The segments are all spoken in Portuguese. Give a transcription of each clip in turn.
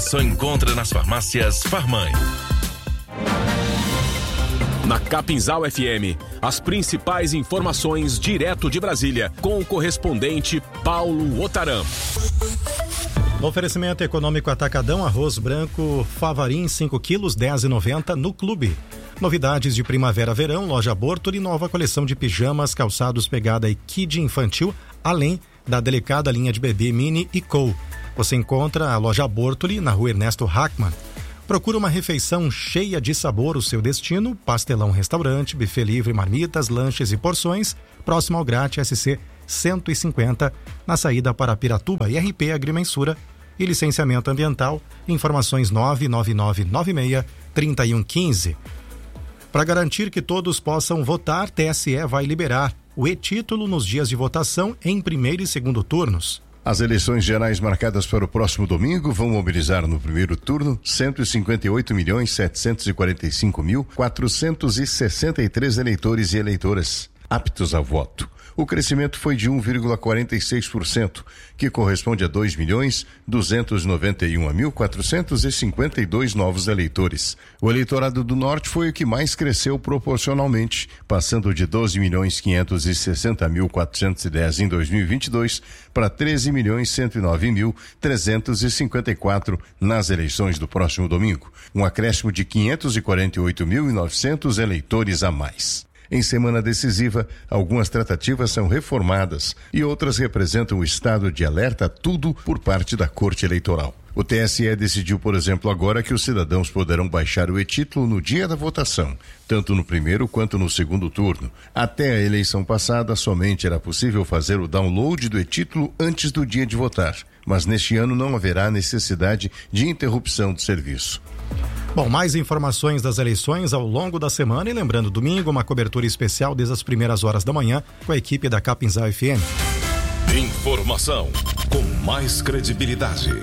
Só encontra nas farmácias Farmãe. Na Capinzal FM, as principais informações direto de Brasília, com o correspondente Paulo Otaram. No oferecimento econômico Atacadão, arroz branco Favarim 5 quilos, 10,90 no Clube. Novidades de primavera-verão, loja Bortoli, nova coleção de pijamas, calçados pegada e kid infantil, além da delicada linha de bebê mini e co. Você encontra a loja Bortoli na rua Ernesto Hackmann. Procura uma refeição cheia de sabor, o seu destino, Pastelão Restaurante, buffet livre, marmitas, lanches e porções, próximo ao Grátis SC 150, na saída para Piratuba, IRP Agrimensura e licenciamento ambiental. Informações 99996-3115. Para garantir que todos possam votar, TSE vai liberar o e-título nos dias de votação em primeiro e segundo turnos. As eleições gerais marcadas para o próximo domingo vão mobilizar no primeiro turno 158.745.463 eleitores e eleitoras aptos a voto. O crescimento foi de 1,46%, que corresponde a 2.291.452 novos eleitores. O eleitorado do Norte foi o que mais cresceu proporcionalmente, passando de 12.560.410 em 2022 para 13.109.354 nas eleições do próximo domingo, um acréscimo de 548.900 eleitores a mais. Em semana decisiva, algumas tratativas são reformadas e outras representam o estado de alerta a tudo por parte da Corte Eleitoral. O TSE decidiu, por exemplo, agora que os cidadãos poderão baixar o e-título no dia da votação, tanto no primeiro quanto no segundo turno. Até a eleição passada, somente era possível fazer o download do e-título antes do dia de votar, mas neste ano não haverá necessidade de interrupção do serviço. Bom, mais informações das eleições ao longo da semana e lembrando, domingo, uma cobertura especial desde as primeiras horas da manhã com a equipe da Capinzal FM. Informação com mais credibilidade.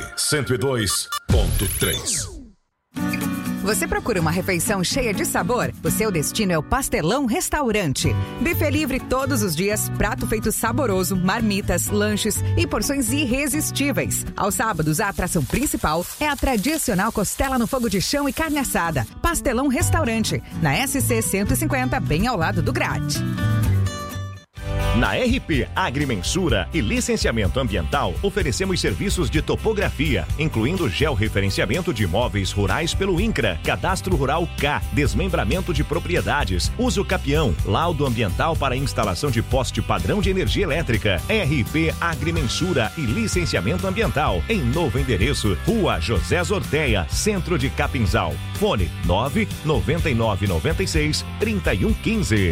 102.3. Você procura uma refeição cheia de sabor? O seu destino é o Pastelão Restaurante. Buffet livre todos os dias, prato feito saboroso, marmitas, lanches e porções irresistíveis. Aos sábados, a atração principal é a tradicional costela no fogo de chão e carne assada. Pastelão Restaurante, na SC 150, bem ao lado do Grátis. Na RP Agrimensura e Licenciamento Ambiental, oferecemos serviços de topografia, incluindo georreferenciamento de imóveis rurais pelo INCRA, Cadastro Rural K, desmembramento de propriedades, uso capião, laudo ambiental para instalação de poste padrão de energia elétrica. RP Agrimensura e Licenciamento Ambiental, em novo endereço, Rua José Zorteia, Centro de Capinzal. Fone 99996-3115.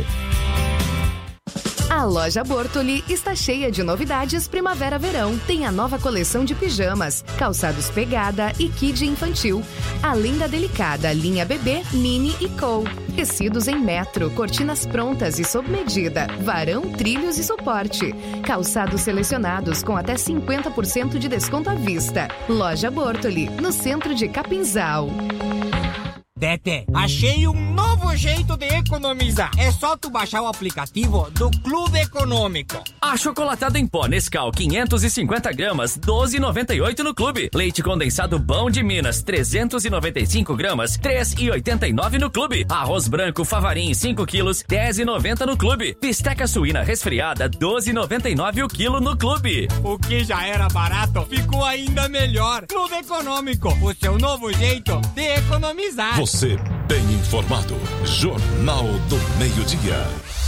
A loja Bortoli está cheia de novidades primavera-verão. Tem a nova coleção de pijamas, calçados pegada e kid infantil, além da delicada linha bebê, mini e co. Tecidos em metro, cortinas prontas e sob medida, varão, trilhos e suporte. Calçados selecionados com até 50% de desconto à vista. Loja Bortoli, no centro de Capinzal. Tete, achei um novo jeito de economizar. É só tu baixar o aplicativo do Clube Econômico. Achocolatado em pó Nescau 550 gramas, 12,98 no Clube. Leite condensado Bom de Minas, 395 gramas, 3,89 no Clube. Arroz branco Favarim 5 quilos, 10,90 no Clube. Bisteca suína resfriada, 12,99 o quilo no Clube. O que já era barato, ficou ainda melhor. Clube Econômico, o seu novo jeito de economizar. Você bem informado. Jornal do Meio-Dia.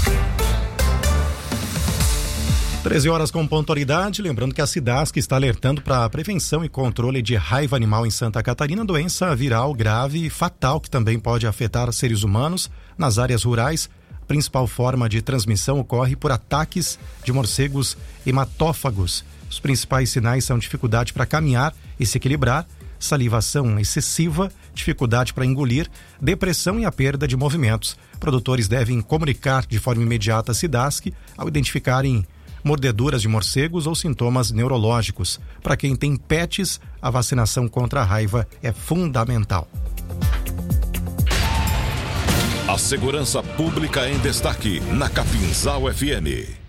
13 horas com pontualidade, lembrando que a Cidasc está alertando para a prevenção e controle de raiva animal em Santa Catarina, doença viral grave e fatal que também pode afetar seres humanos nas áreas rurais. A principal forma de transmissão ocorre por ataques de morcegos hematófagos. Os principais sinais são dificuldade para caminhar e se equilibrar, salivação excessiva, dificuldade para engolir, depressão e a perda de movimentos. Produtores devem comunicar de forma imediata a Cidasc ao identificarem mordeduras de morcegos ou sintomas neurológicos. Para quem tem pets, a vacinação contra a raiva é fundamental. A segurança pública em destaque na Capinzal FM.